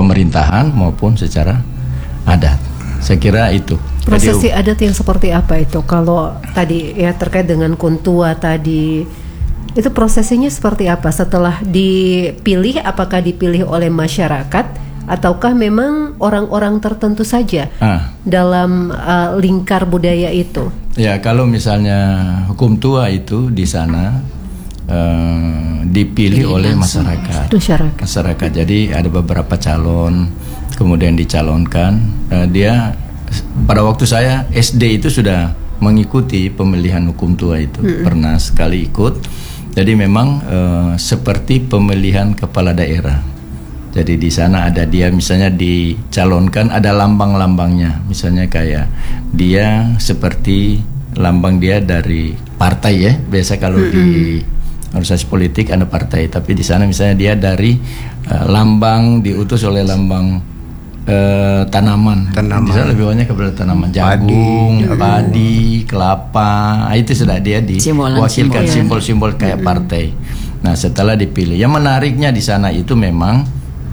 pemerintahan maupun secara adat. Saya kira itu. Prosesi adat yang seperti apa itu? Kalau tadi ya terkait dengan kuntua tadi, itu prosesinya seperti apa? Setelah dipilih, apakah dipilih oleh masyarakat ataukah memang orang-orang tertentu saja dalam lingkar budaya itu? Ya, kalau misalnya hukum tua itu di sana dipilih oleh masyarakat. Jadi ada beberapa calon, kemudian dicalonkan. Dia pada waktu saya SD itu sudah mengikuti pemilihan hukum tua itu, pernah sekali ikut. Jadi memang seperti pemilihan kepala daerah. Jadi di sana ada dia misalnya dicalonkan, ada lambang-lambangnya. Misalnya kayak dia seperti lambang dia dari partai ya. Biasa kalau di organisasi politik ada partai, tapi di sana misalnya dia dari lambang diutus oleh lambang tanaman. Di sana lebih banyak kepada tanaman jagung, padi, kelapa. Itu sudah dia diwakilkan simbol-simbol kayak partai. Nah, setelah dipilih, yang menariknya di sana itu memang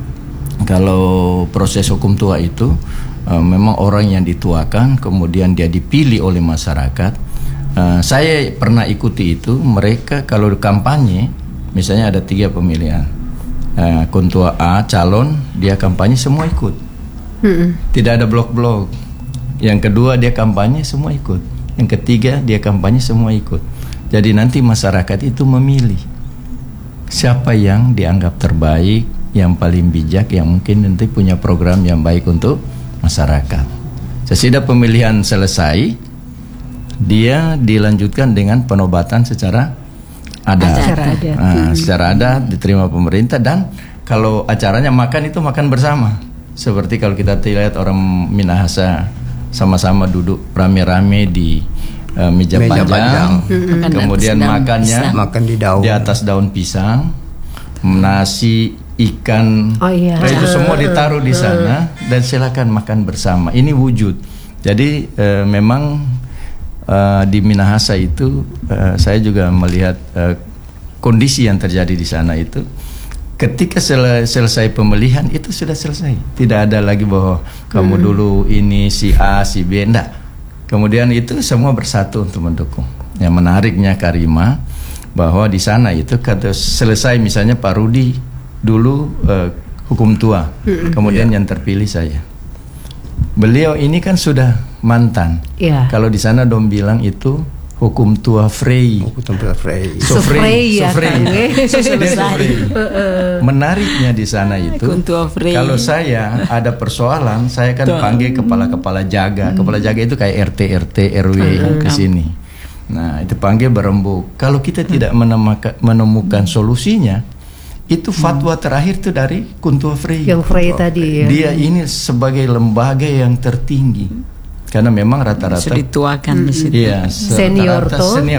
kalau proses hukum tua itu memang orang yang dituakan kemudian dia dipilih oleh masyarakat. Saya pernah ikuti itu. Mereka kalau kampanye misalnya ada 3 pemilihan, kuntua A calon, dia kampanye semua ikut. Tidak ada blok-blok. Yang kedua dia kampanye semua ikut. Yang ketiga dia kampanye semua ikut. Jadi nanti masyarakat itu memilih siapa yang dianggap terbaik, yang paling bijak, yang mungkin nanti punya program yang baik untuk masyarakat. Sesudah pemilihan selesai, dia dilanjutkan dengan penobatan secara adat. Secara adat diterima pemerintah, dan kalau acaranya makan itu makan bersama. Seperti kalau kita lihat orang Minahasa sama-sama duduk rame-rame di meja panjang, kemudian makannya makan di atas daun pisang, nasi, ikan, itu semua ditaruh di sana dan silakan makan bersama. Ini wujud. Jadi memang di Minahasa itu saya juga melihat kondisi yang terjadi di sana itu. Ketika selesai pemilihan itu sudah selesai. Tidak ada lagi bahwa kamu dulu ini si A, si B, enggak. Kemudian itu semua bersatu untuk mendukung. Yang menariknya Karima bahwa di sana itu kata selesai misalnya Pak Rudi dulu hukum tua, kemudian yang terpilih saya. Beliau ini kan sudah mantan. Kalau di sana dong bilang itu hukum tua Frey. Menariknya di sana itu, kalau saya ada persoalan, saya kan panggil kepala-kepala jaga. Kepala jaga itu kayak RT, RW ke sini. Nah, itu panggil berembuk. Kalau kita tidak menemukan solusinya, itu fatwa terakhir itu dari Kuntua Frey. Yang Frey tadi ya. Dia ini sebagai lembaga yang tertinggi. Karena memang rata-rata dituakan di situ. Iya, senior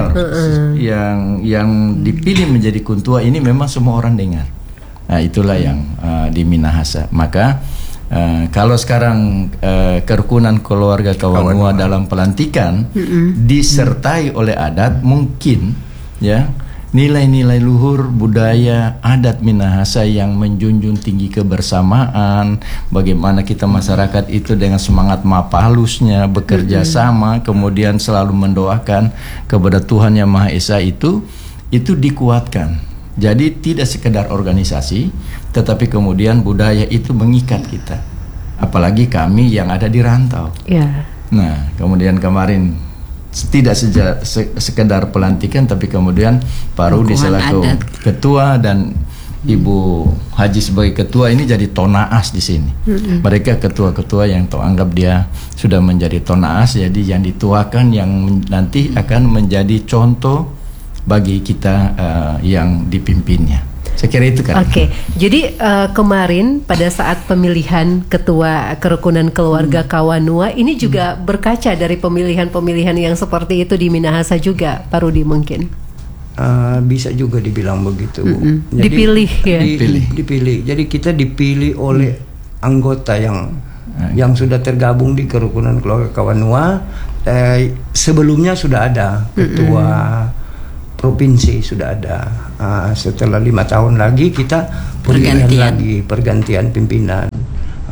yang dipilih menjadi kuntua ini memang semua orang dengar. Nah, itulah yang di Minahasa. Maka kalau sekarang kerukunan keluarga Kawanua dalam pelantikan disertai oleh adat, mungkin ya nilai-nilai luhur budaya adat Minahasa yang menjunjung tinggi kebersamaan, bagaimana kita masyarakat itu dengan semangat mapalusnya bekerja sama, kemudian selalu mendoakan kepada Tuhan Yang Maha Esa itu dikuatkan. Jadi tidak sekedar organisasi, tetapi kemudian budaya itu mengikat kita. Apalagi kami yang ada di rantau. Nah, kemudian kemarin tidak sekedar pelantikan, tapi kemudian Pak Rudi selaku ketua dan Ibu Haji sebagai ketua ini jadi tonaas di sini. Mereka ketua-ketua yang anggap dia sudah menjadi tonaas, jadi yang dituakan yang nanti akan menjadi contoh bagi kita yang dipimpinnya. Saya kira itu kan. Jadi kemarin pada saat pemilihan ketua kerukunan keluarga Kawanua ini juga berkaca dari pemilihan-pemilihan yang seperti itu di Minahasa juga, Pak Rudi mungkin. Bisa juga dibilang begitu. Jadi, dipilih. Jadi kita dipilih oleh anggota yang sudah tergabung di kerukunan keluarga Kawanua. Sebelumnya sudah ada ketua provinsi, sudah ada. Setelah 5 tahun lagi kita pergantian pimpinan.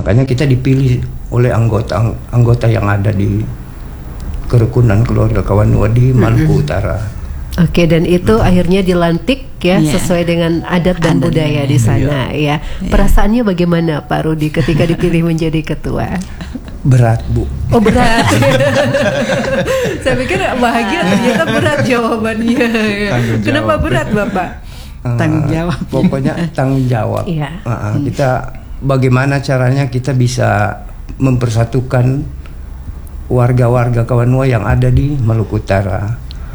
Makanya kita dipilih oleh anggota yang ada di kerukunan keluarga Kawanua di Maluku Utara. Oke, dan itu akhirnya dilantik ya sesuai dengan adat dan budaya di sana ya. Perasaannya bagaimana Pak Rudi ketika dipilih menjadi ketua? Berat, Bu. Oh, berat. Saya pikir bahagia, ternyata berat jawabannya. Kenapa berat, Bapak? Tanggung jawab. Pokoknya tanggung jawab. Kita bagaimana caranya kita bisa mempersatukan warga-warga Kawanua yang ada di Maluku Utara.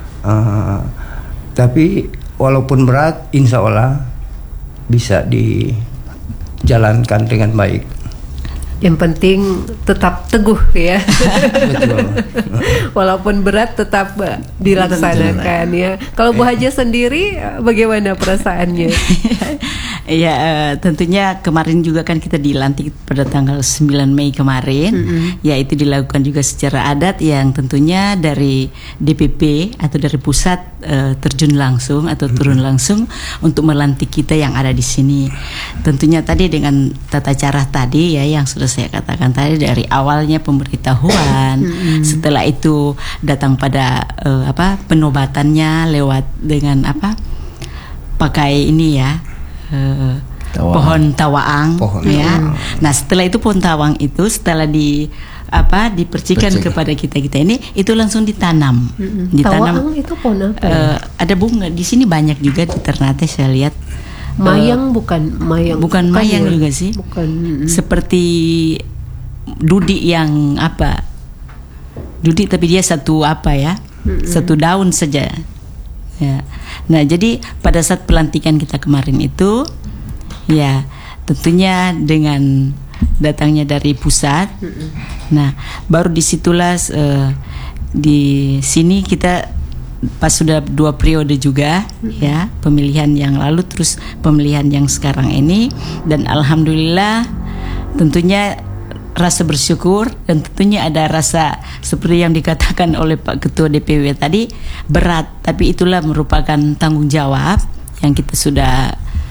Tapi walaupun berat, insya Allah bisa dijalankan dengan baik. Yang penting tetap teguh ya. Betul. Walaupun berat tetap dilaksanakan ya. Kalau Bu Haja sendiri bagaimana perasaannya? Ya tentunya kemarin juga kan kita dilantik pada tanggal 9 Mei kemarin. Ya itu dilakukan juga secara adat yang tentunya dari DPP atau dari pusat terjun langsung atau turun langsung untuk melantik kita yang ada di sini. Tentunya tadi dengan tata cara tadi ya yang sudah saya katakan tadi, dari awalnya pemberitahuan, setelah itu datang pada penobatannya lewat dengan pakai ini ya pohon tawaang ya. Nah setelah itu pohon tawaang itu setelah dipercikan kepada kita ini itu langsung ditanam. Tawaang itu pohon apa? Ada bunga di sini banyak juga di Ternate saya lihat. Mayang bukan mayang juga sih. Bukan. Seperti dudi yang dudi tapi dia satu satu daun saja. Ya. Nah, jadi pada saat pelantikan kita kemarin itu ya tentunya dengan datangnya dari pusat. Nah, baru disitulah di sini kita pas sudah 2 periode juga ya, pemilihan yang lalu terus pemilihan yang sekarang ini, dan alhamdulillah tentunya rasa bersyukur dan tentunya ada rasa seperti yang dikatakan oleh Pak Ketua DPW tadi, berat, tapi itulah merupakan tanggung jawab yang kita sudah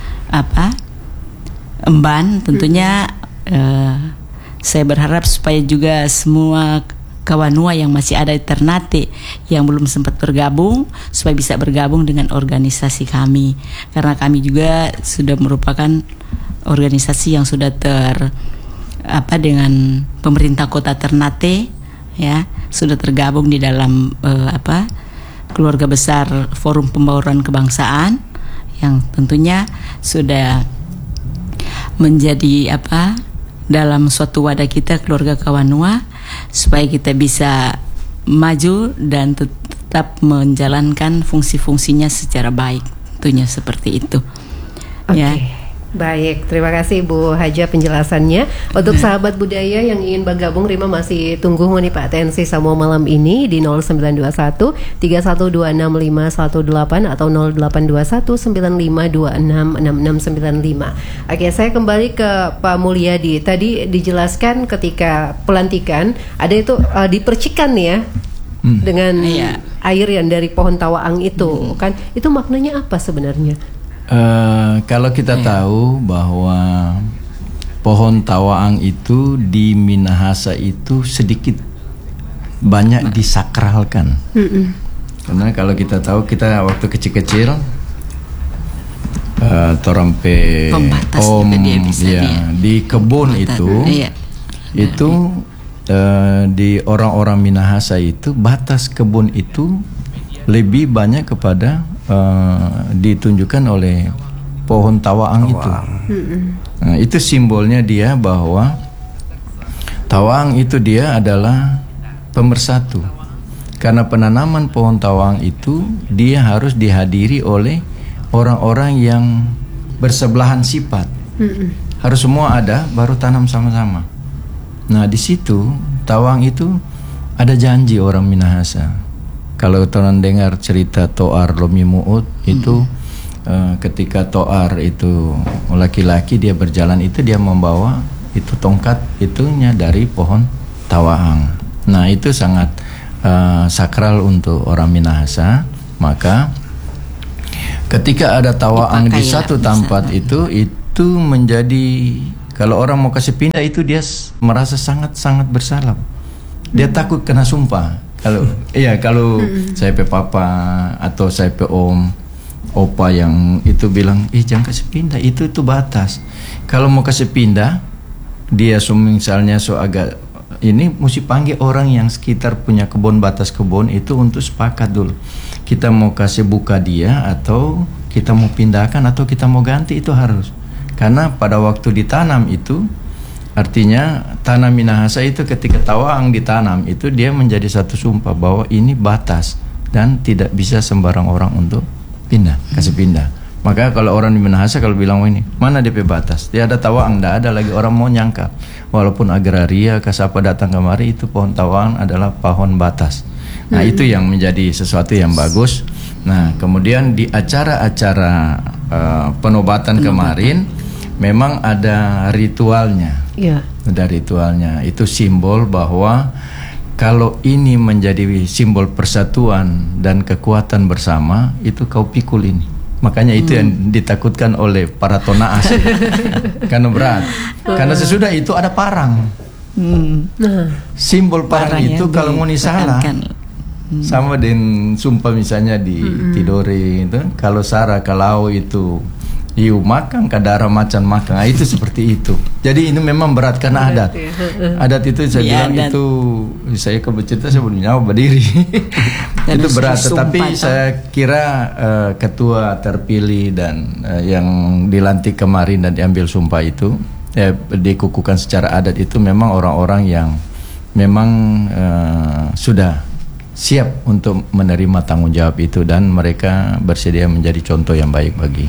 emban. Tentunya saya berharap supaya juga semua Kawanua yang masih ada di Ternate yang belum sempat bergabung supaya bisa bergabung dengan organisasi kami, karena kami juga sudah merupakan organisasi yang sudah dengan pemerintah kota Ternate ya, sudah tergabung di dalam keluarga besar Forum Pembauran Kebangsaan yang tentunya sudah menjadi dalam suatu wadah kita keluarga Kawanua supaya kita bisa maju dan tetap menjalankan fungsi-fungsinya secara baik, tentunya seperti itu. Ya. Baik, terima kasih Bu Haja penjelasannya. Untuk sahabat budaya yang ingin bergabung, Rima masih tunggu nih Pak TNC Samuel malam ini di 0921 31265118 atau 0821 95266695. Oke, saya kembali ke Pak Mulyadi. Tadi dijelaskan ketika pelantikan ada itu dipercikan ya dengan air yang dari pohon tawaang itu kan. Itu maknanya apa sebenarnya? Kalau kita tahu bahwa pohon tawaang itu di Minahasa itu sedikit banyak disakralkan. Karena kalau kita tahu, kita waktu kecil-kecil torampe di kebun itu di orang-orang Minahasa itu batas kebun itu lebih banyak kepada ditunjukkan oleh pohon tawaang itu. Nah, itu simbolnya dia bahwa tawaang itu dia adalah pemersatu. Karena penanaman pohon tawaang itu dia harus dihadiri oleh orang-orang yang bersebelahan sifat. Harus semua ada baru tanam sama-sama. Nah, di situ tawaang itu ada janji orang Minahasa. Kalau teman dengar cerita Toar Lomi Mu'ud itu ketika Toar itu laki-laki dia berjalan itu dia membawa itu tongkat itunya dari pohon tawaang. Nah itu sangat sakral untuk orang Minahasa. Maka ketika ada tawaang di satu tempat itu menjadi Kalau orang mau kasih pindah itu dia merasa sangat-sangat bersalah. Dia takut kena sumpah. Kalau saya pe papa atau saya pe om, opa yang itu bilang, jangan kasih pindah, itu batas. Kalau mau kasih pindah, dia misalnya agak ini mesti panggil orang yang sekitar punya kebun, batas kebun itu untuk sepakat dulu. Kita mau kasih buka dia atau kita mau pindahkan atau kita mau ganti, itu harus. Karena pada waktu ditanam itu artinya tanah Minahasa itu ketika tawaang ditanam itu dia menjadi satu sumpah bahwa ini batas dan tidak bisa sembarang orang untuk pindah, kasih pindah. Maka kalau orang di Minahasa kalau bilang ini mana DP batas, dia ada tawaang, tidak ada lagi orang mau nyangka. Walaupun agraria kasapa datang kemari itu pohon tawaang adalah pohon batas. Nah itu yang menjadi sesuatu yang bagus. Nah kemudian di acara-acara penobatan kemarin memang ada ritualnya. Ada ritualnya. Itu simbol bahwa kalau ini menjadi simbol persatuan dan kekuatan bersama, itu kau pikul ini. Makanya itu yang ditakutkan oleh para tonaas. Karena berat. Karena sesudah itu ada parang. Simbol parang itu kalau mau salah sama dengan sumpah misalnya di Tidore itu, kalau Sara kalau itu iu makan kadara macan makan, itu seperti itu. Jadi ini memang berat karena adat. Adat itu saya bilang adat. Itu saya kebecerita saya belum nyawa berdiri. Itu berat. Tetapi saya kira ketua terpilih dan yang dilantik kemarin dan diambil sumpah itu dikukuhkan secara adat itu memang orang-orang yang memang sudah siap untuk menerima tanggung jawab itu dan mereka bersedia menjadi contoh yang baik bagi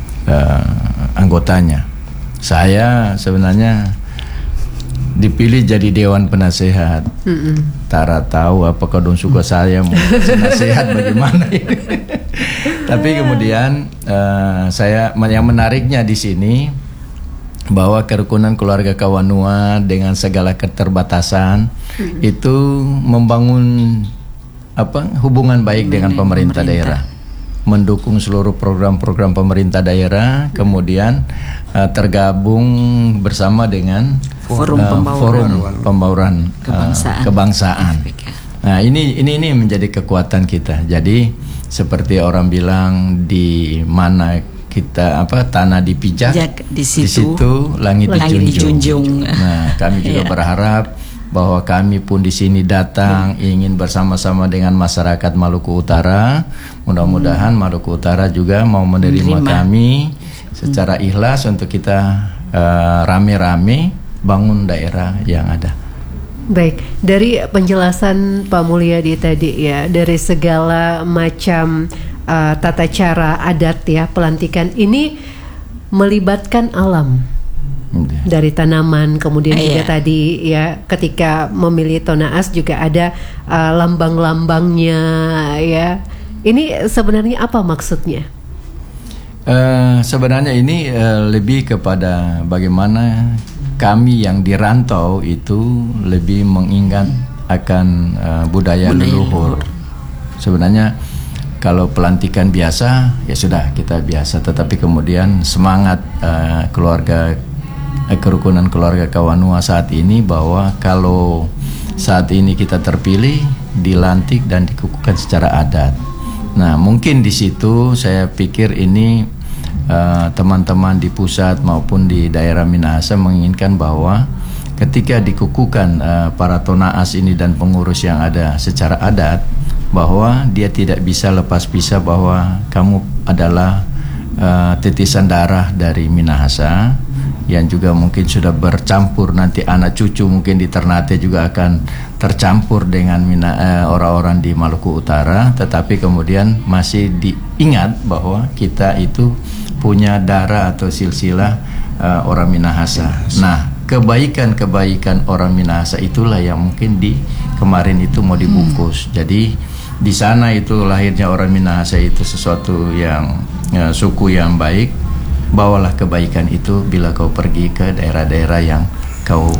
anggotanya. Saya sebenarnya dipilih jadi dewan penasehat. Tara tahu apakah dong suka saya mau nasihat bagaimana ini. Tapi kemudian saya yang menariknya di sini bahwa kerukunan keluarga Kawanua dengan segala keterbatasan itu membangun hubungan baik dengan pemerintah daerah, mendukung seluruh program-program pemerintah daerah, kemudian tergabung bersama dengan forum pembauran kebangsaan. Nah, ini menjadi kekuatan kita. Jadi seperti orang bilang di mana kita tanah dipijak, di situ langit dijunjung. Nah, kami juga berharap bahwa kami pun di sini datang ingin bersama-sama dengan masyarakat Maluku Utara. Mudah-mudahan Maluku Utara juga mau menerima kami secara ikhlas untuk kita rame-rame bangun daerah yang ada. Baik, dari penjelasan Pak Mulyadi tadi ya, dari segala macam tata cara adat ya pelantikan ini melibatkan alam. Dari tanaman, kemudian juga tadi ya ketika memilih tonaas juga ada lambang-lambangnya ya. Ini sebenarnya apa maksudnya? Sebenarnya ini lebih kepada bagaimana kami yang dirantau itu lebih mengingat akan budaya leluhur. Sebenarnya kalau pelantikan biasa ya sudah kita biasa, tetapi kemudian semangat kerukunan keluarga Kawanua saat ini bahwa kalau saat ini kita terpilih, dilantik dan dikukuhkan secara adat. Nah, mungkin di situ saya pikir ini teman-teman di pusat maupun di daerah Minahasa menginginkan bahwa ketika dikukuhkan para tonaas ini dan pengurus yang ada secara adat, bahwa dia tidak bisa lepas pisah bahwa kamu adalah titisan darah dari Minahasa, yang juga mungkin sudah bercampur, nanti anak cucu mungkin di Ternate juga akan tercampur dengan orang-orang di Maluku Utara, tetapi kemudian masih diingat bahwa kita itu punya darah atau silsilah orang Minahasa. Nah, kebaikan-kebaikan orang Minahasa itulah yang mungkin kemarin itu mau dibungkus. Jadi di sana itu lahirnya orang Minahasa itu sesuatu yang suku yang baik. Bawalah kebaikan itu bila kau pergi ke daerah-daerah yang kau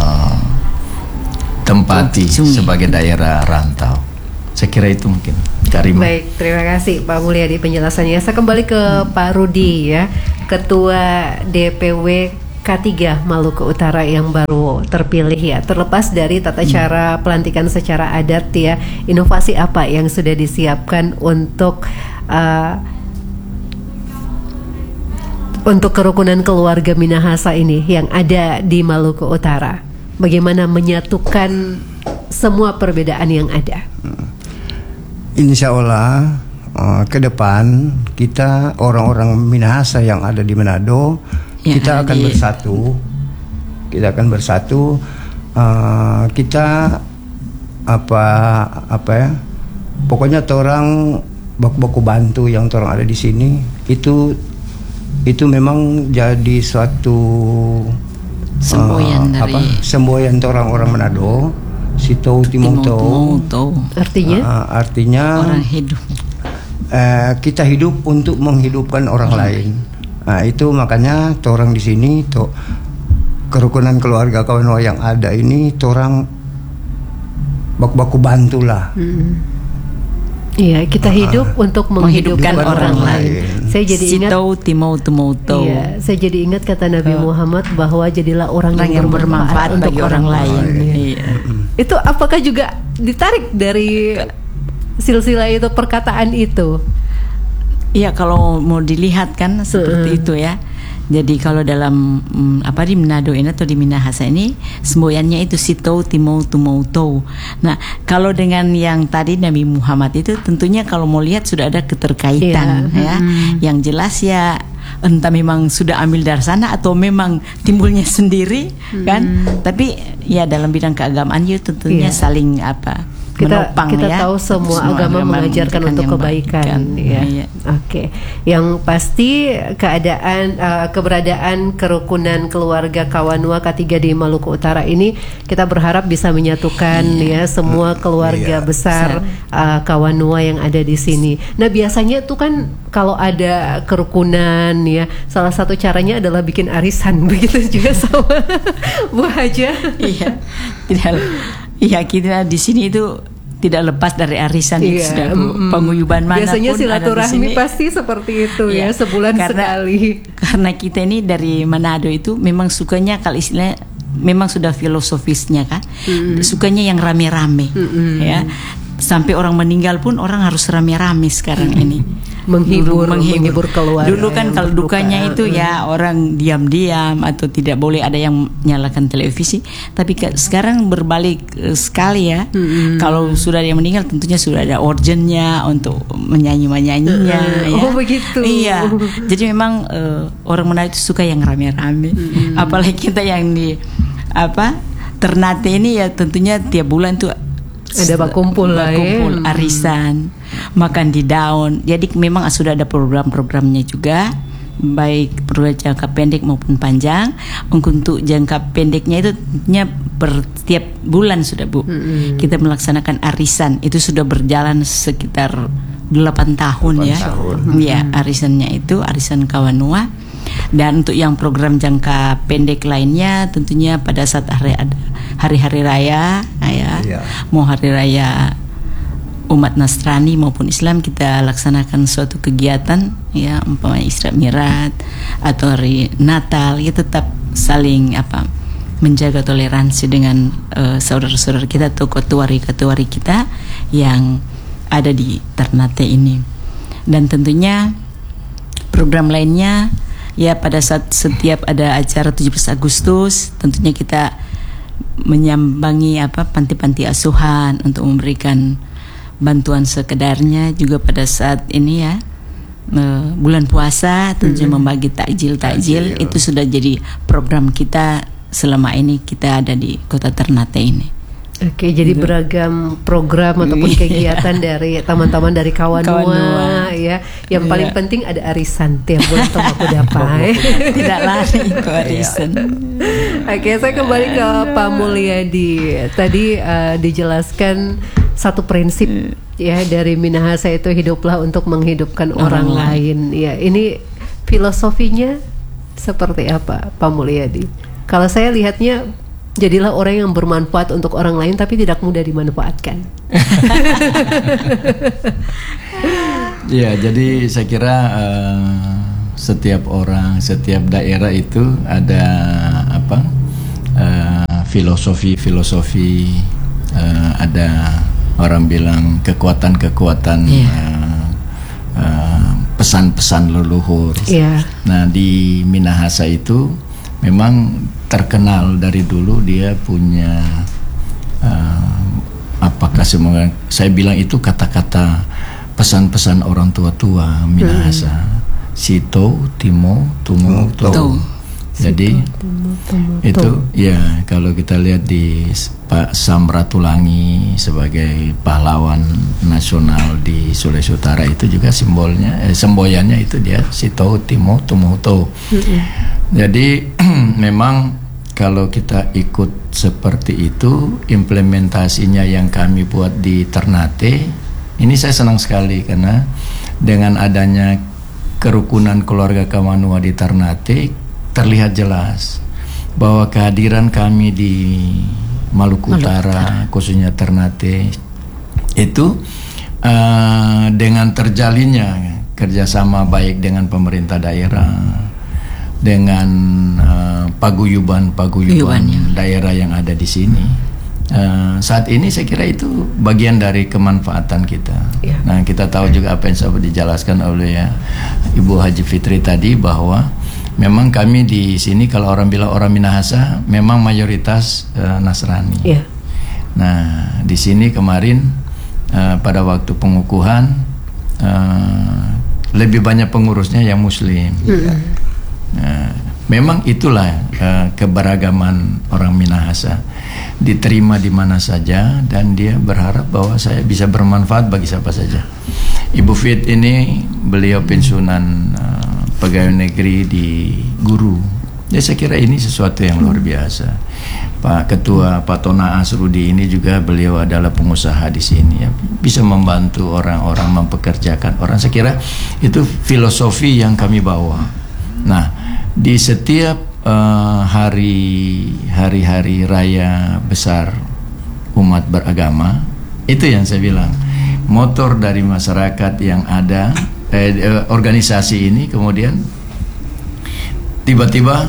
tempati sebagai daerah rantau. Saya kira itu mungkin. Karim. Baik, terima kasih Pak Mulyadi penjelasannya. Saya kembali ke Pak Rudi ya, Ketua DPW K3 Maluku Utara yang baru terpilih ya, terlepas dari tata cara pelantikan secara adat ya, inovasi apa yang sudah disiapkan untuk kerukunan keluarga Minahasa ini yang ada di Maluku Utara? Bagaimana menyatukan semua perbedaan yang ada? Insya Allah ke depan kita orang-orang Minahasa yang ada di Manado, kita akan bersatu. Kita akan bersatu. Kita apa ya? Pokoknya orang baku bantu yang orang ada di sini itu memang jadi suatu semboyan dari semboyan orang-orang Manado. Sitau Timoutou. Artinya orang hidup. Kita hidup untuk menghidupkan orang lain. Nah, itu makanya orang di sini kerukunan keluarga Kawanua yang ada ini orang baku bantulah. Iya, kita hidup untuk menghidupkan orang lain. Saya jadi ingat Iya, saya jadi ingat kata Nabi Muhammad bahwa jadilah orang yang bermanfaat untuk orang lain. Iya. Itu apakah juga ditarik dari silsilah itu, perkataan itu? Iya, kalau mau dilihat kan seperti itu ya. Jadi kalau dalam di Manado ini atau di Minahasa ini semboyannya itu Sitau Timoutou. Nah, kalau dengan yang tadi Nabi Muhammad itu tentunya kalau mau lihat sudah ada keterkaitan ya. Yang jelas ya entah memang sudah ambil dari sana atau memang timbulnya sendiri kan. Tapi ya dalam bidang keagamaan itu tentunya saling kita ya. Tahu semua agama mengajarkan untuk kebaikan ya. Oke. Yang pasti keberadaan kerukunan keluarga Kawanua K3 di Maluku Utara ini kita berharap bisa menyatukan ya semua keluarga besar Kawanua yang ada di sini. Nah, biasanya tuh kan kalau ada kerukunan ya, salah satu caranya adalah bikin arisan. Begitu juga sama Bu Haja. Iya, kita di sini itu tidak lepas dari arisan itu sudah penguyuban manapun. Biasanya silaturahmi pasti seperti itu ya, sebulan sekali. Karena kita ini dari Manado itu memang sukanya kalau istilahnya memang sudah filosofisnya kan, sukanya yang rame-rame ya. Sampai orang meninggal pun orang harus rame-rame sekarang ini. Menghibur keluarga. Dulu kan kalau dukanya itu ya orang diam-diam atau tidak boleh ada yang nyalakan televisi. Tapi sekarang berbalik sekali ya. Kalau sudah ada yang meninggal tentunya sudah ada organnya untuk menyanyinya. Oh begitu. Iya. Jadi memang orang Manado itu suka yang rame-rame. Apalagi kita yang di Ternate ini ya tentunya tiap bulan tuh ada berkumpul arisan, makan di daun. Jadi memang sudah ada program-programnya juga, baik program jangka pendek maupun panjang. Untuk jangka pendeknya itu tentunya per tiap bulan sudah Bu. Kita melaksanakan arisan. Itu sudah berjalan sekitar 8 tahun ya. Ya, arisannya itu arisan Kawanua. Dan untuk yang program jangka pendek lainnya tentunya pada saat hari-hari raya mau hari raya umat Nasrani maupun Islam kita laksanakan suatu kegiatan ya, umpamanya Isra Mi'raj atau hari Natal, ya tetap saling menjaga toleransi dengan saudara-saudara kita atau ketuari kita yang ada di Ternate ini. Dan tentunya program lainnya ya pada saat setiap ada acara 17 Agustus tentunya kita menyambangi panti-panti asuhan untuk memberikan bantuan sekedarnya. Juga pada saat ini ya bulan puasa tentunya membagi takjil itu sudah jadi program kita selama ini kita ada di Kota Ternate ini. Oke, jadi beragam program ataupun kegiatan dari teman-teman dari Kawanua ya. Yang paling penting ada arisan tiap bulan aku dapat. Tidak lari itu arisan. Oke, saya kembali ke Pak Mulyadi. Tadi dijelaskan satu prinsip ya dari Minahasa itu hiduplah untuk menghidupkan orang lain. Ya, ini filosofinya seperti apa Pak Mulyadi? Kalau saya lihatnya jadilah orang yang bermanfaat untuk orang lain tapi tidak mudah dimanfaatkan. Ya, jadi saya kira setiap orang, setiap daerah itu ada apa? Filosofi, ada orang bilang kekuatan-kekuatan, pesan-pesan leluhur. Nah, di Minahasa itu memang terkenal dari dulu dia punya apakah semua saya bilang itu kata-kata pesan-pesan orang tua-tua Minahasa. Sito, Timo, Tumo, To. Jadi itu ya, kalau kita lihat di Pak Samratulangi sebagai pahlawan nasional di Sulawesi Utara, itu juga simbolnya, semboyannya itu dia Sito, Timo, Tumo, To. Jadi memang kalau kita ikut seperti itu, implementasinya yang kami buat di Ternate, ini saya senang sekali karena dengan adanya kerukunan keluarga Kamanua di Ternate, terlihat jelas bahwa kehadiran kami di Maluku Utara, khususnya Ternate, itu dengan terjalinnya kerjasama baik dengan pemerintah daerah, dengan paguyuban daerah yang ada di sini. Saat ini saya kira itu bagian dari kemanfaatan kita. Nah, kita tahu juga apa yang sempat dijelaskan oleh Ibu Haji Fitri tadi, bahwa memang kami di sini kalau orang bilang orang Minahasa memang mayoritas Nasrani. Nah, di sini kemarin pada waktu pengukuhan lebih banyak pengurusnya yang Muslim. Memang itulah keberagaman orang Minahasa, diterima di mana saja, dan dia berharap bahwa saya bisa bermanfaat bagi siapa saja. Ibu Fit ini beliau pensiunan pegawai negeri di guru. Ya, saya kira ini sesuatu yang luar biasa. Pak Ketua Pak Tona Asrudi ini juga beliau adalah pengusaha di sini, ya, bisa membantu orang-orang, mempekerjakan orang. Saya kira itu filosofi yang kami bawa. Nah, di setiap hari-hari raya besar umat beragama, itu yang saya bilang, motor dari masyarakat yang ada, organisasi ini kemudian tiba-tiba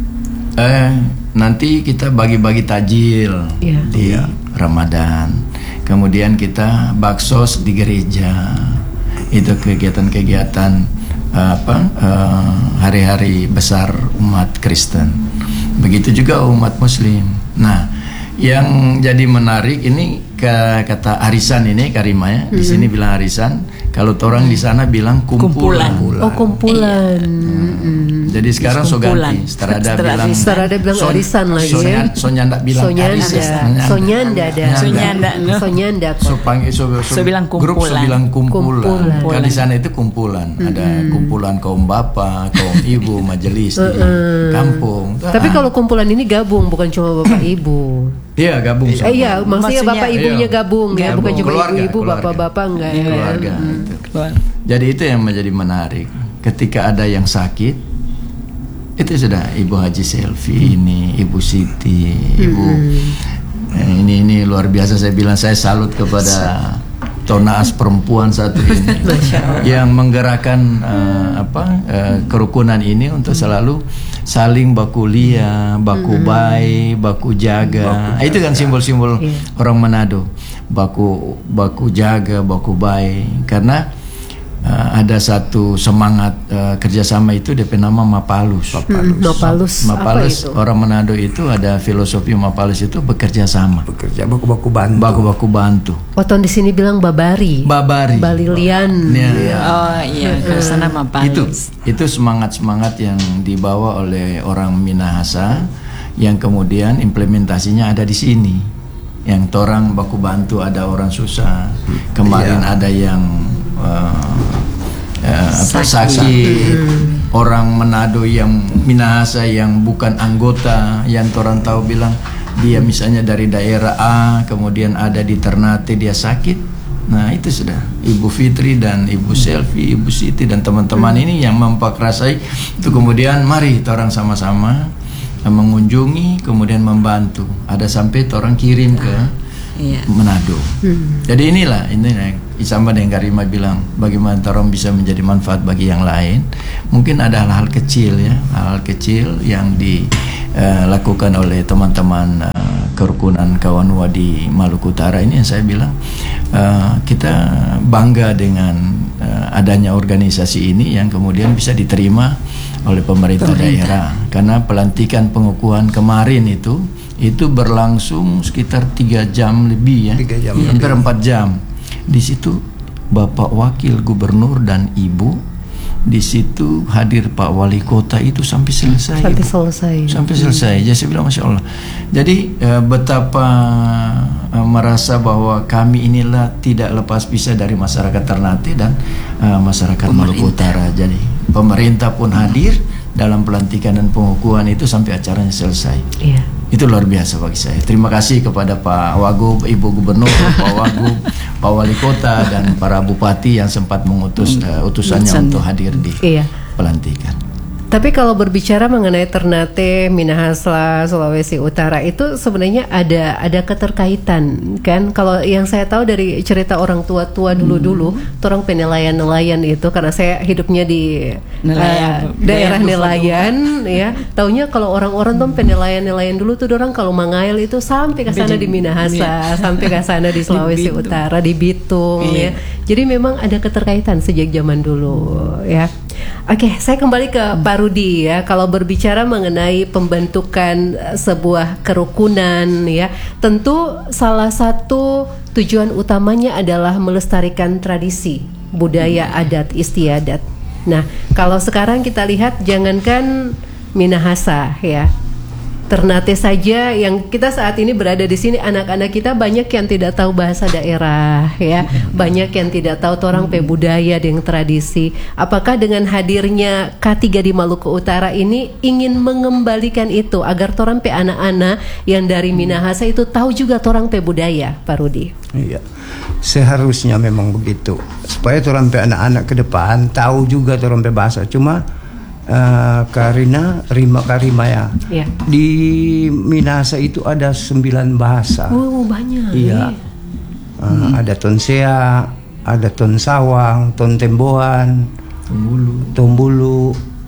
nanti kita bagi-bagi takjil di Ramadan, kemudian kita baksos di gereja. Itu kegiatan-kegiatan hari-hari besar umat Kristen. Begitu juga umat Muslim. Nah, yang jadi menarik ini kata arisan ini, Karimah, di sini bilang arisan, kalau orang di sana bilang kumpulan. Oh, kumpulan. Jadi sekarang so ganti. Strada bilang arisan lagi. Sonyanda bilang arisan. Sonyanda. So bilang kumpulan. Kalau di sana itu kumpulan. Ada kumpulan kaum bapak, kaum ibu, majelis di kampung. Tapi kalau kumpulan ini gabung, bukan cuma bapak ibu. Iya, gabung. Iya, maksudnya bapak ibunya gabung, ya, bukan cuma ibu-ibu, bapak-bapak enggak. Keluarga. Jadi itu yang menjadi menarik. Ketika ada yang sakit, itu sudah Ibu Haji Selvi ini, Ibu Siti, Ibu ini luar biasa. Saya bilang saya salut kepada Tonaas perempuan satu ini yang menggerakkan kerukunan ini untuk selalu saling baku lia, baku baik, baku jaga. Itu kan simbol-simbol orang Manado. Baku jaga, baku baik. Karena ada satu semangat kerjasama itu, DP nama Mapalus. Mapalus orang Manado itu ada filosofi Mapalus itu bekerja sama. Baku-baku bantu. Oton di sini bilang babari. Balilian. Oh iya, kalau sana Mapalus. Itu semangat yang dibawa oleh orang Minahasa, yang kemudian implementasinya ada di sini. Yang orang baku bantu, ada orang susah. Kemarin ada yang sakit, orang Manado yang Minahasa yang bukan anggota, yang orang tahu bilang dia misalnya dari daerah A, kemudian ada di Ternate dia sakit. Nah, itu sudah Ibu Fitri dan Ibu Selvi, Ibu Siti dan teman-teman ini yang memperkrasai itu, kemudian mari orang sama-sama mengunjungi, kemudian membantu. Ada sampai orang kirim ke Manado. Jadi inilah ini sama dengan Karima bilang, bagaimana orang bisa menjadi manfaat bagi yang lain. Mungkin ada hal-hal kecil ya, hal-hal kecil yang dilakukan oleh teman-teman kerukunan Kawanua di Maluku Utara ini yang saya bilang kita bangga dengan adanya organisasi ini yang kemudian bisa diterima oleh pemerintah daerah, karena pelantikan pengukuhan kemarin itu berlangsung sekitar 3 jam lebih ya, hampir 4 jam. Di situ Bapak Wakil Gubernur dan Ibu, di situ hadir Pak Wali Kota itu sampai selesai. Sampai selesai. Jadi saya bilang Masya Allah. Jadi betapa merasa bahwa kami inilah tidak lepas pisah dari masyarakat Ternate dan masyarakat Maluku Utara. Jadi pemerintah pun hadir dalam pelantikan dan pengukuhan itu sampai acaranya selesai. Iya. Itu luar biasa bagi saya. Terima kasih kepada Pak Wagub, Ibu Gubernur, Pak Wagub, Pak Wali Kota dan para bupati yang sempat mengutus utusannya untuk hadir di pelantikan. Tapi kalau berbicara mengenai Ternate, Minahasa, Sulawesi Utara itu sebenarnya ada keterkaitan kan? Kalau yang saya tahu dari cerita orang tua-tua dulu, orang penelayan-nelayan itu, karena saya hidupnya di daerah nelayan ya. Taunya kalau orang-orang tuh penelayan-nelayan dulu tuh orang kalau mangail itu sampai ke sana di Minahasa, sampai ke sana di Sulawesi Utara, di Bitung ya. Jadi memang ada keterkaitan sejak zaman dulu ya. Oke, saya kembali ke Pak Rudi ya. Kalau berbicara mengenai pembentukan sebuah kerukunan ya, tentu salah satu tujuan utamanya adalah melestarikan tradisi, budaya, adat istiadat. Nah, kalau sekarang kita lihat, jangankan Minahasa ya, Ternate saja yang kita saat ini berada di sini, anak-anak kita banyak yang tidak tahu bahasa daerah ya, banyak yang tidak tahu torang pe budaya dengan tradisi. Apakah dengan hadirnya K3 di Maluku Utara ini ingin mengembalikan itu agar torang pe anak-anak yang dari Minahasa itu tahu juga torang pe budaya, Pak Rudi? Iya, seharusnya memang begitu supaya torang pe anak-anak ke depan tahu juga torang pe bahasa. Cuma Karima ya. Di Minahasa itu ada 9 bahasa. Oh, banyak. Iya. Ada Tonsea, ada Tonsawang, Tontemboan, Tombulu,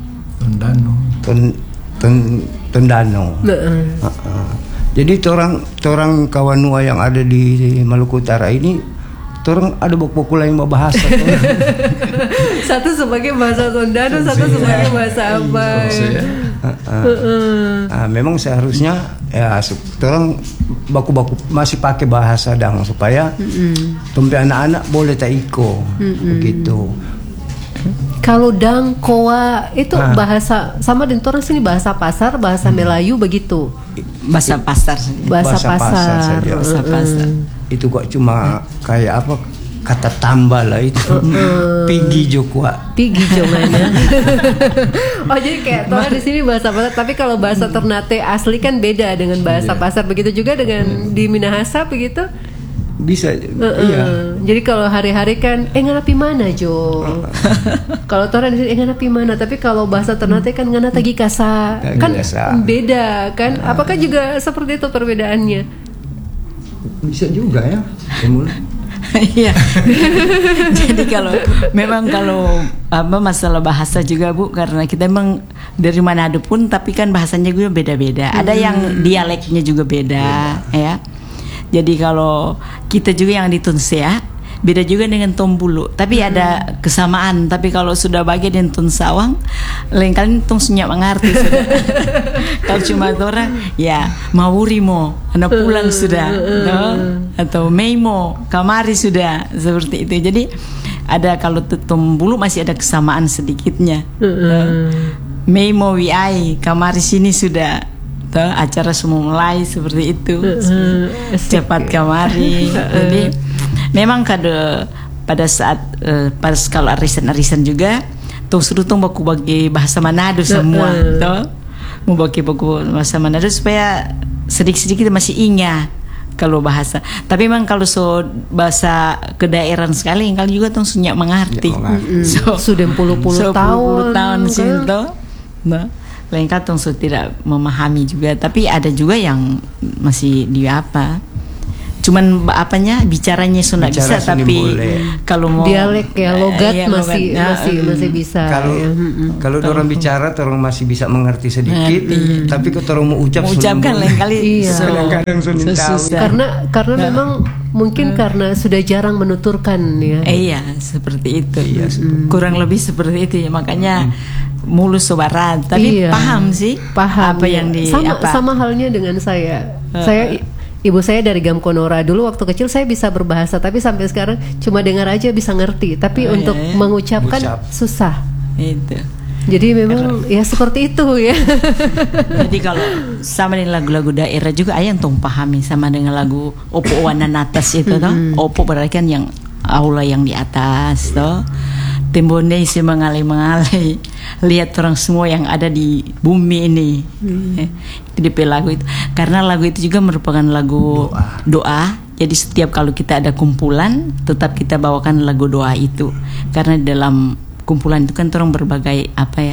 Tondano. Jadi orang Kawanua yang ada di Maluku Utara ini, orang ada buku lain bahasa. Satu sebagai bahasa Tondano, satu sebagai bahasa apa? Memang seharusnya ya orang baku-baku masih pakai bahasa Dang supaya tumpe anak-anak boleh taiko begitu. Kalau Dang, Koa itu bahasa sama dengan orang sini bahasa pasar, bahasa Melayu begitu. Bahasa pasar. Bahasa pasar. Bahasa pasar. Itu kok cuma kayak apa, kata tambah lah itu. Pigi Jokwa. Pigi Jomana. Oh, jadi kayak toh di sini bahasa pasar, tapi kalau bahasa Ternate asli kan beda dengan bahasa pasar. Begitu juga dengan di Minahasa begitu. Bisa. Iya. Jadi kalau hari-hari kan nganapi mana Jo? Kalau orang di sini nganapi mana, tapi kalau bahasa Ternate kan ngana tagi kasa. Kan beda kan? Apakah juga seperti itu perbedaannya? Bisa juga ya. Iya. Jadi kalau masalah bahasa juga Bu, karena kita memang dari Manado pun, tapi kan bahasanya juga beda-beda. Ada yang dialeknya juga beda. Ya. Jadi kalau kita juga yang di Tonsea beda juga dengan Tombulu, tapi ada kesamaan. Tapi kalau sudah bagian dengan Tonsawang, lain kali tong senyap mengerti sudah. Kalau cuma orang ya Mawuri mo, anak pulang sudah, no? Atau Meimo, kamari sudah, seperti itu. Jadi ada, kalau Tombulu masih ada kesamaan sedikitnya. Meimo wiai, kamari sini sudah. Acara semua mulai seperti itu, cepat kamari. Jadi memang pada saat kalau arisan juga tong suruh tong baku bagi bahasa Manado semua, mau bagi baku bahasa Manado supaya sedikit masih ingat kalau bahasa. Tapi memang kalau bahasa kedaerahan sekali, kali juga tong sunyak mengerti. Sudah puluh-puluh tahun sih lain katong tidak memahami juga, tapi ada juga yang masih cuman apanya bicaranya sudah bisa, tapi kalau mau dialek ya logat masih bisa. Kalau orang bicara orang masih bisa mengerti sedikit, tapi kalau orang mau ucapkan lain kali kadang susah. Karena memang mungkin karena sudah jarang menuturkan ya. Iya, seperti itu. Iya, kurang lebih seperti itu ya, makanya mulus sobarat, tapi paham apa yang sama halnya dengan saya. Ibu saya dari Gamkonora, dulu waktu kecil saya bisa berbahasa, tapi sampai sekarang cuma dengar aja bisa ngerti, tapi untuk mengucapkan susah. Itu. Jadi memang ya seperti itu ya. Jadi kalau sama dengan lagu-lagu daerah juga ayah yang pahami, sama dengan lagu Opo Wana Natas itu toh. Opo berarti kan yang aula yang di atas toh. Tembone isi mengalai-mengalai, lihat orang semua yang ada di bumi ini. Itu di lagu itu. Karena lagu itu juga merupakan lagu doa. Jadi setiap kalau kita ada kumpulan, tetap kita bawakan lagu doa itu. Karena dalam kumpulan itu kan orang berbagai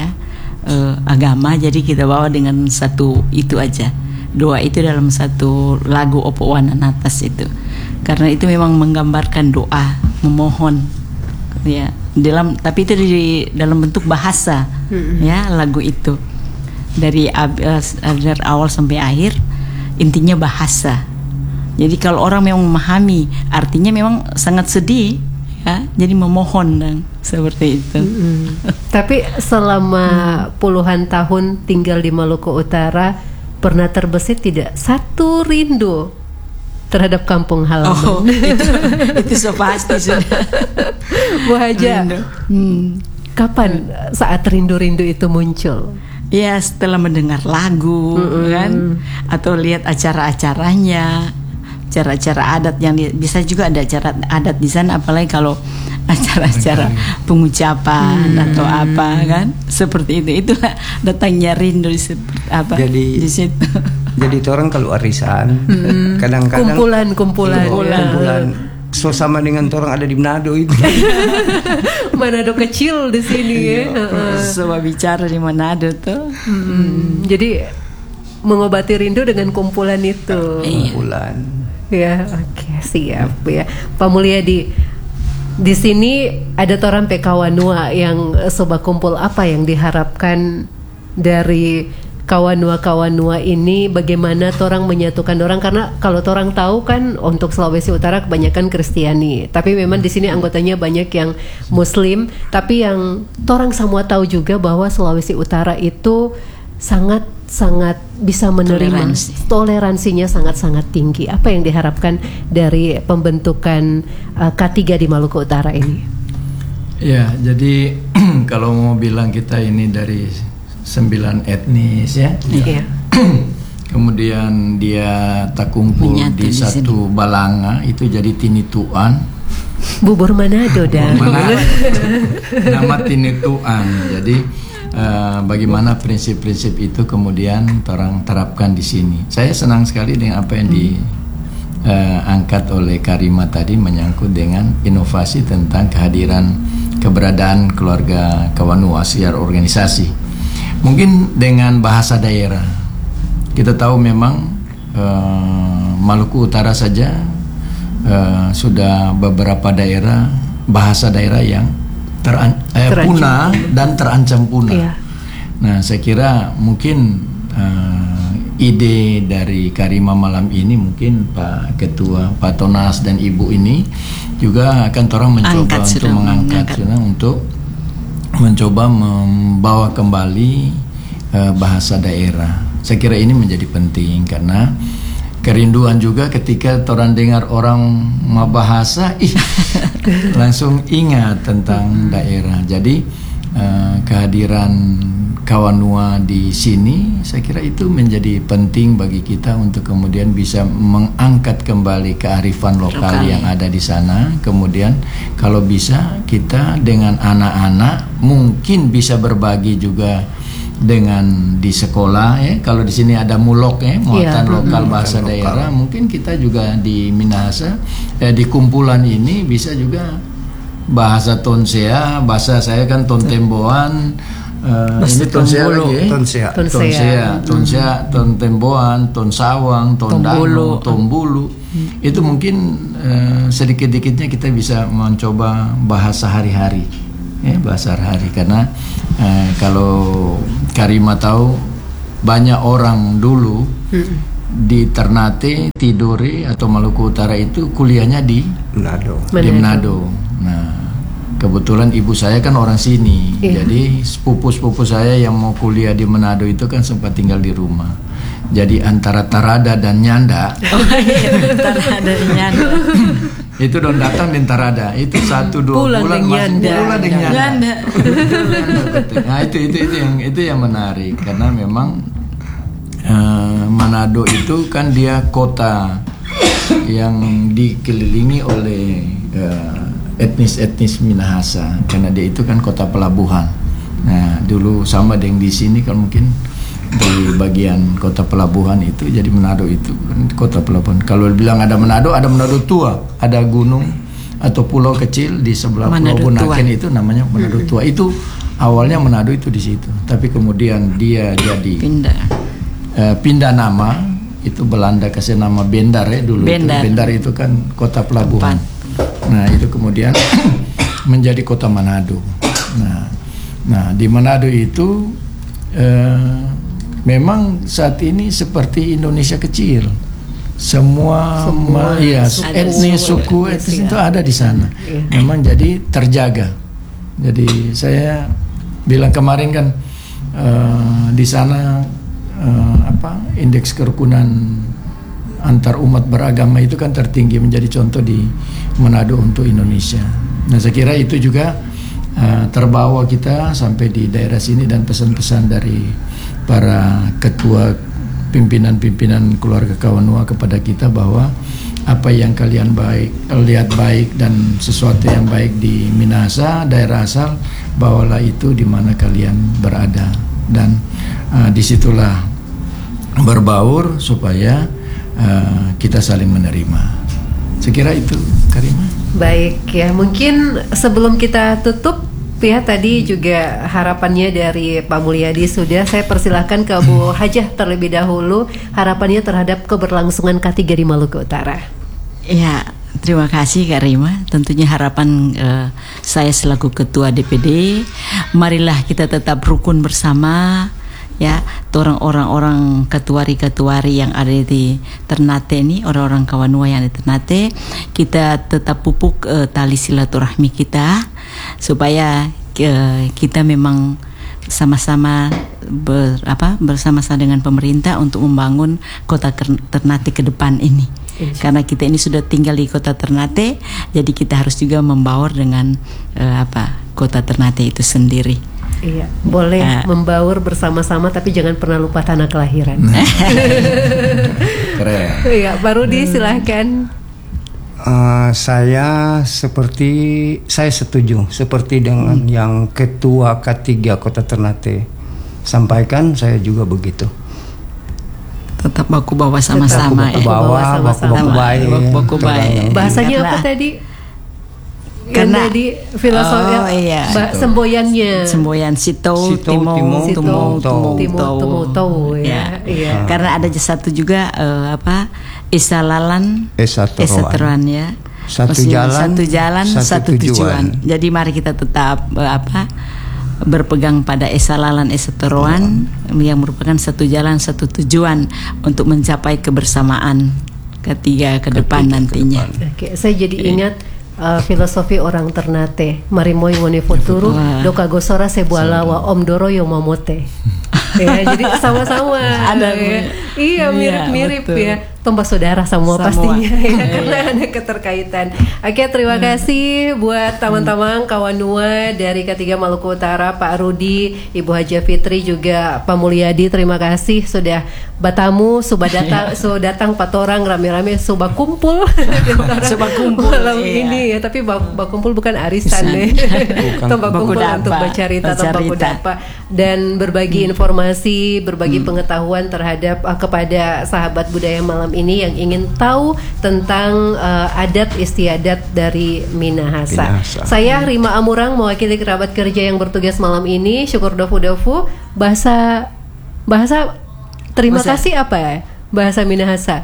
agama. Jadi kita bawa dengan satu itu aja. Doa itu dalam satu lagu Opo Wana Natas itu. Karena itu memang menggambarkan doa, memohon. Ya, tapi itu dalam bentuk bahasa, ya lagu itu dari awal sampai akhir intinya bahasa. Jadi kalau orang memang memahami, artinya memang sangat sedih, ya. Jadi memohon dan seperti itu. Tapi selama puluhan tahun tinggal di Maluku Utara, pernah terbesit tidak satu rindu terhadap kampung halaman? Itu so pasti sudah. Bu Haja, kapan saat rindu-rindu itu muncul? Ya setelah mendengar lagu kan, atau lihat acara-acaranya, acara-acara adat yang bisa juga ada acara adat di sana, apalagi kalau acara-acara pengucapan atau apa kan, seperti itu. Itulah datangnya rindu di situ. Jadi orang kalau arisan, kadang-kadang kumpulan. So sama dengan orang ada di Manado itu. Manado kecil di sini ya. Coba bicara di Manado tuh. Jadi mengobati rindu dengan kumpulan itu. Kumpulan. Ya, oke, siap ya. Pak Mulyadi, di sini ada torang Pekawanua yang soba kumpul, apa yang diharapkan dari kawanua-kawanua ini, bagaimana torang menyatukan orang, karena kalau torang tahu kan untuk Sulawesi Utara kebanyakan Kristiani, tapi memang di sini anggotanya banyak yang Muslim, tapi yang torang semua tahu juga bahwa Sulawesi Utara itu sangat bisa menerima, toleransinya sangat tinggi. Apa yang diharapkan dari pembentukan K3 di Maluku Utara ini? Ya, jadi kalau mau bilang kita ini dari 9 etnis ya. Iya. Kemudian dia tak kumpul di satu balanga, itu jadi tinituan. Bubur Manado dan nama tinituan. Jadi bagaimana prinsip-prinsip itu kemudian orang terapkan di sini. Saya senang sekali dengan apa yang diangkat oleh Karima tadi, menyangkut dengan inovasi tentang kehadiran keberadaan keluarga Kawanua secara organisasi. Mungkin dengan bahasa daerah. Kita tahu memang Maluku Utara saja sudah beberapa daerah, bahasa daerah yang punah dan terancam punah. Iya. Nah, saya kira mungkin ide dari Karima malam ini, mungkin Pak Ketua, Pak Tonas dan Ibu ini juga akan orang mencoba untuk mencoba membawa kembali bahasa daerah. Saya kira ini menjadi penting karena kerinduan juga ketika orang dengar orang mau bahasa, langsung ingat tentang daerah. Jadi kehadiran Kawanua di sini, saya kira itu menjadi penting bagi kita untuk kemudian bisa mengangkat kembali kearifan lokal yang ada di sana. Kemudian kalau bisa kita dengan anak-anak mungkin bisa berbagi juga dengan di sekolah ya. Kalau di sini ada mulok ya, muatan lokal bahasa daerah, mungkin kita juga di Minahasa di kumpulan ini bisa juga bahasa Tonsea, bahasa saya kan Tontemboan, ini tonsea lagi, tonsea, ton temboan, ton sawang, ton dano, ton bulu. Itu mungkin sedikit-sedikitnya kita bisa mencoba bahasa hari-hari, ya, bahasa hari-hari. Karena kalau Karima tahu, banyak orang dulu di Ternate, Tidore atau Maluku Utara itu kuliahnya di Manado. Nah, kebetulan ibu saya kan orang sini, jadi sepupu-sepupu saya yang mau kuliah di Manado itu kan sempat tinggal di rumah. Jadi antara Tarada dan Nyanda, Tarada dan Nyanda, itu don datang di Tarada, itu 1-2 bulan masih pulang dengan Nyanda. Nah itu yang menarik, karena memang Manado itu kan dia kota yang dikelilingi oleh etnis Minahasa, karena dia itu kan kota pelabuhan. Nah dulu sama dengan di sini kan mungkin di bagian kota pelabuhan itu, jadi Manado itu kan kota pelabuhan. Kalau bilang ada Manado tua, ada gunung atau pulau kecil di sebelah Pulau Bunaken itu namanya Manado Tua. Itu awalnya Manado itu di situ, tapi kemudian dia jadi pindah nama. Itu Belanda kasih nama Bendar ya dulu. Bendar itu kan kota pelabuhan. Nah itu kemudian menjadi kota Manado. Nah di Manado itu memang saat ini seperti Indonesia kecil. Semua etnis suku itu ada di sana. Memang jadi terjaga. Jadi saya bilang kemarin kan di sana indeks kerukunan antar umat beragama itu kan tertinggi, menjadi contoh di Manado untuk Indonesia. Nah saya kira itu juga terbawa kita sampai di daerah sini, dan pesan-pesan dari para ketua pimpinan keluarga Kawanua kepada kita bahwa apa yang kalian lihat baik dan sesuatu yang baik di Minahasa, daerah asal, bawalah itu di mana kalian berada, dan disitulah berbaur supaya kita saling menerima. Saya kira itu, Karima. Baik ya, mungkin sebelum kita tutup ya, tadi juga harapannya dari Pak Mulyadi sudah, saya persilahkan ke Bu Hajah terlebih dahulu, harapannya terhadap keberlangsungan K3 di Maluku Utara. Ya, terima kasih Kak Rima. Tentunya harapan saya selaku Ketua DPD, marilah kita tetap rukun bersama, ya, orang-orang ketuari yang ada di Ternate ini, orang-orang Kawanua yang ada di Ternate, kita tetap pupuk tali silaturahmi kita supaya kita memang sama-sama bersama-sama dengan pemerintah untuk membangun kota Ternate ke depan ini. Karena kita ini sudah tinggal di kota Ternate, jadi kita harus juga membaur dengan kota Ternate itu sendiri. Iya, boleh membaur bersama-sama, tapi jangan pernah lupa tanah kelahiran. Keren. Iya, Pak Rudi silahkan. Saya setuju seperti dengan yang Ketua K3 Kota Ternate sampaikan, saya juga begitu. Tetap baku bawah sama-sama, baku baik. Bahasanya apa tadi? Karena di filosofi semboyannya. Semboyan Sito, Timo, ya. Karena ada satu juga Esalalan, Esateruan ya. Satu jalan, satu tujuan. Jadi mari kita tetap berpegang pada Esalalan, Esateruan yang merupakan satu jalan, satu tujuan untuk mencapai kebersamaan K3 ke depan nantinya. Oke, saya jadi ingat filosofi orang Ternate, Marimoy ngone futuru doka gosora sebualawa om doro yo mamote. Ya, jadi sama-sama ada ya. Iya, mirip-mirip ya. Tombak saudara semua pastinya ya, karena ada keterkaitan. Oke, terima kasih buat teman-teman Kawanua dari K3 Maluku Utara, Pak Rudi, Ibu Hajah Fitri, juga Pak Mulyadi. Terima kasih sudah batamu, sudah datang 4 orang rame-rame, sudah kumpul malam ini ya. Tapi bakumpul bukan arisan nih. Tombak kumpul untuk bercerita tentang Kudapa dan berbagi informasi, berbagi pengetahuan terhadap kepada sahabat budaya malam malam ini yang ingin tahu tentang adat istiadat dari Minahasa. Saya Rima Amurang mewakili kerabat kerja yang bertugas malam ini. Syukur dofu. Bahasa terima kasih apa ya? Bahasa Minahasa.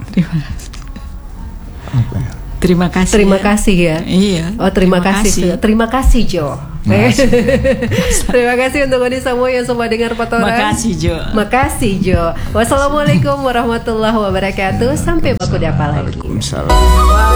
Terima kasih. Terima kasih ya. Iya. Oh, terima kasih. Terima kasih Jo. Terima kasih untuk Adi semua yang semua dengar Patoran. Makasih Jo. Wassalamualaikum warahmatullahi wabarakatuh. Sampai baku dapa lagi. Waalaikumsalam.